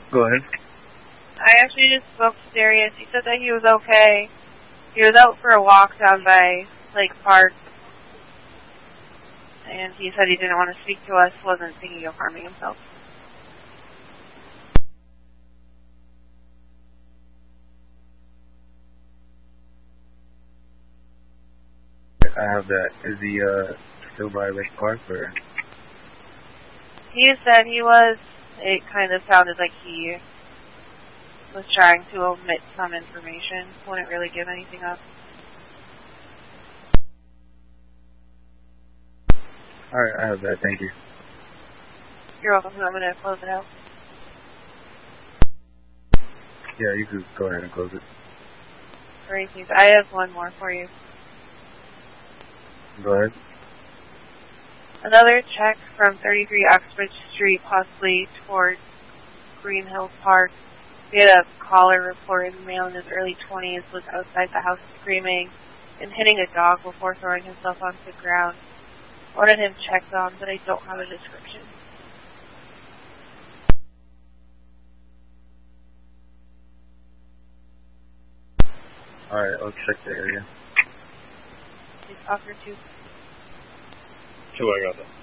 Go ahead. I actually just spoke to Darius. He said that he was okay. He was out for a walk down by Lake Park. And he said he didn't want to speak to us, wasn't thinking of harming himself. I have that. Is he still by Lake Park or? He said he was. It kind of sounded like he was trying to omit some information. Wouldn't really give anything up. Alright, I have that. Thank you. You're welcome. I'm going to close it out. Yeah, you could go ahead and close it. Great. I have one more for you. Go ahead. Another check from 33 Oxbridge Street, possibly towards Green Hills Park. We had a caller report in the male in his early 20s, was outside the house screaming and hitting a dog before throwing himself onto the ground. Wanted him checked on, but I don't have a description. Alright, I'll check the area. Please offer to. Sure, I got that.